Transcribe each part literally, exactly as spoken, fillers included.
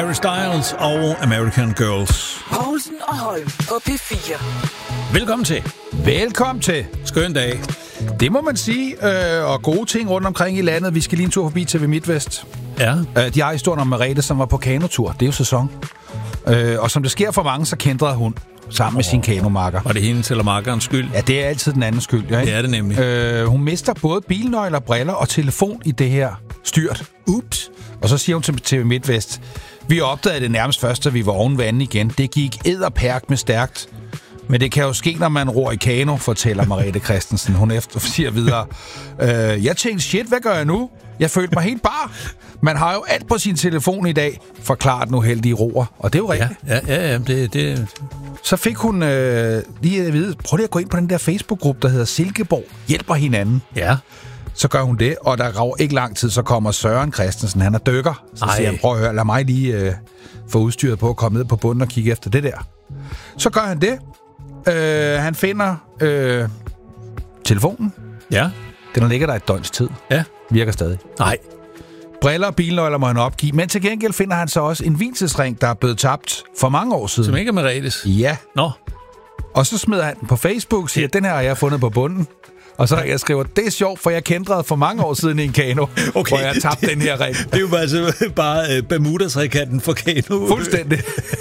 Harry Styles og American Girls. Poulsen og Holm på P fire. Velkommen til. Velkommen til. Skøn dag. Det må man sige, øh, og gode ting rundt omkring i landet. Vi skal lige en tur forbi T V Midtvest. Ja. Øh, de har historien om Merete, som var på kanotur. Det er jo sæson. Øh, og som det sker for mange, så kendrede hun sammen oh. med sin kanomarker. Var det hendes eller markerens skyld? Ja, det er altid den andens skyld. Ja, det er det nemlig. Øh, hun mister både bilnøgler, briller og telefon i det her styrt. Ups. Og så siger hun til T V Midtvest: vi opdagede det nærmest først, da vi var oven vandet igen. Det gik edderperk med stærkt. Men det kan jo ske, når man ror i kano, fortæller Merete Christensen. Hun efter siger videre: øh, jeg tænkte, shit, hvad gør jeg nu? Jeg følte mig helt bar. Man har jo alt på sin telefon i dag, forklarer den uheldige roer. Og det er jo rigtigt. Ja, ja, ja. Det, det... Så fik hun øh, lige at vide: prøv lige at gå ind på den der Facebook-gruppe, der hedder Silkeborg Hjælper Hinanden. Ja. Så gør hun det, og der går ikke lang tid, så kommer Søren Christensen. Han er dykker. Så Ej. siger han: prøv at høre, lad mig lige øh, få udstyret på at komme ned på bunden og kigge efter det der. Så gør han det. Øh, han finder øh, telefonen. Ja. Den ligger der et døgns tid. Ja. Virker stadig. Nej. Briller og bilnøgler må han opgive. Men til gengæld finder han så også en vielsesring, der er blevet tabt for mange år siden. Som ikke er Meretes? Ja. Nå. Og så smider han den på Facebook og siger: ja. Den her har jeg fundet på bunden. Og så jeg skriver: det er sjovt, for jeg kendrede for mange år siden i en kano, okay, hvor jeg tabte den her ring. Det er jo altså bare uh, Bermuda-trekanten for kano. Fuldstændig.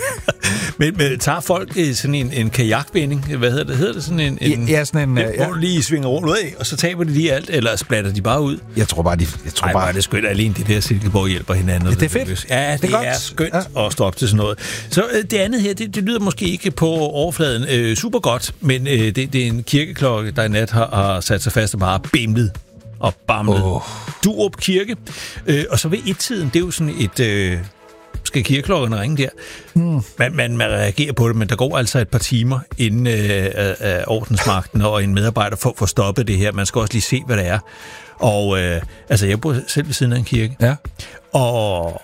men, men tager folk uh, sådan en, en kajakvinding? Hvad hedder det? Hedder det sådan en... en ja, sådan en... Ja, hvor du lige svinger rundt ud af, og så taber de lige alt, eller splatter de bare ud? Jeg tror bare, de... Jeg tror Ej, bare, det er skønt, alene det der Silkeborg hjælper hinanden. Ja, det er fedt. Ja, det, det er, er skønt ja. At stå op til sådan noget. Så uh, det andet her, det, det lyder måske ikke på overfladen uh, super godt, men uh, det, det er en kirkeklokke, der i nat har, har sat sig fast og bare bimlet og bamlet. Oh. Durup Kirke. Øh, og så ved et-tiden, det er jo sådan et... Øh, skal kirkeklokkerne ringe der? Hmm. Man, man, man reagerer på det, men der går altså et par timer inden øh, af ordensmagten og en medarbejder for, for stoppet det her. Man skal også lige se, hvad det er. Og øh, altså, jeg bor selv ved siden af en kirke. Ja. Og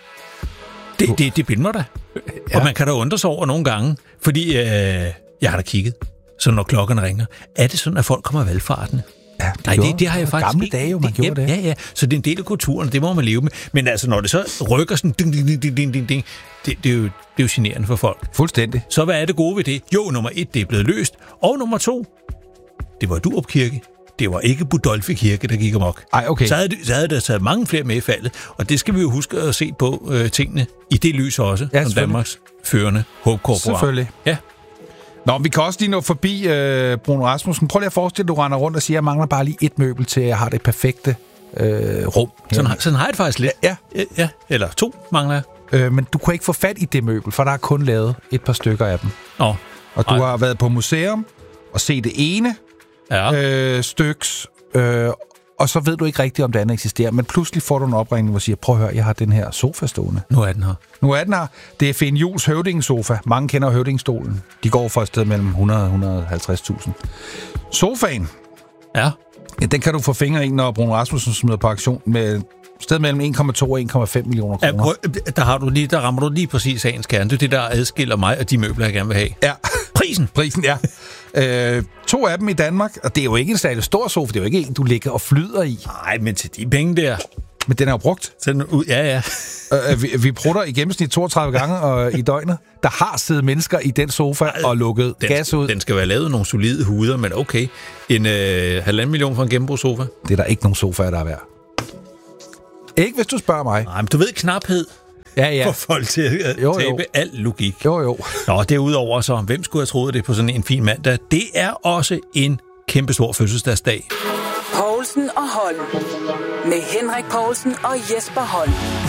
det, det, det binder da. Ja. Og man kan da undre sig over nogle gange, fordi øh, jeg har da kigget. Så når klokkerne ringer, er det sådan, at folk kommer valgfartende? Ja, det Nej, det, det har jeg faktisk gamle ikke. dage jo, man det, gjorde det. Ja, ja, så det er en del af kulturen, det må man leve med. Men altså, når det så rykker sådan, ding, ding, ding, ding, ding, ding, det, det, er jo, det er jo generende for folk. Fuldstændig. Så hvad er det gode ved det? Jo, nummer et, det er blevet løst. Og nummer to, det var Durup Kirke. Det var ikke Budolfi Kirke, der gik amok. Ej, okay. Så havde, så havde der taget mange flere med i faldet, og det skal vi jo huske at se på øh, tingene i det lys også, ja, som Danmarks førende håbkorporat. Selvfølgelig. Ja. Nå, vi kan også lige nå forbi øh, Bruno Rasmussen. Prøv lige at forestille dig, du render rundt og siger: jeg mangler bare lige et møbel til, at jeg har det perfekte øh, rum. Sådan, sådan har jeg det faktisk lidt. Ja. ja. ja. Eller to mangler jeg. Øh, men du kunne ikke få fat i det møbel, for der er kun lavet et par stykker af dem. Nå. Og du Ej. har været på museum og set det ene ja. øh, styks, øh, og så ved du ikke rigtigt, om det andet eksisterer. Men pludselig får du en opringning, hvor siger: prøv at høre, jeg har den her sofa stående. Nu er den her. Nu er den her. Det er Finn Juhls høvdingesofa. Mange kender høvdingstolen. De går for et sted mellem hundrede og hundrede og halvtreds tusind. Sofaen. Ja. Ja, den kan du få fingre i, når Bruno Rasmussen smider på aktion med sted mellem en komma to og en komma fem millioner kroner. Ja, prøv, der, har du lige, der rammer du lige præcis sagens kerne. Det er det, der adskiller mig og de møbler, jeg gerne vil have. Ja. Prisen. Prisen, ja. øh, to af dem i Danmark, og det er jo ikke en særlig stor sofa. Det er jo ikke en, du ligger og flyder i. Nej, men til de penge der... Men den er jo brugt. Den, ja, ja. øh, vi, vi prutter i gennemsnit toogtredive gange og, i døgnet. Der har siddet mennesker i den sofa og lukket den, gas ud. Den skal være lavet nogle solide huder, men okay. En øh, halvanden million for en gennembrugssofa. Det er der ikke nogen sofaer, der er værd. Ikke hvis du spørger mig. Nej, men du ved knaphed. Ja, ja. For folk til at jo, tabe jo. al logik. Jo, jo. Nå, derudover så, hvem skulle have troet det på sådan en fin mandag? Det er også en kæmpestor fødselsdagsdag. Poulsen og Holm. Med Henrik Poulsen og Jesper Holm.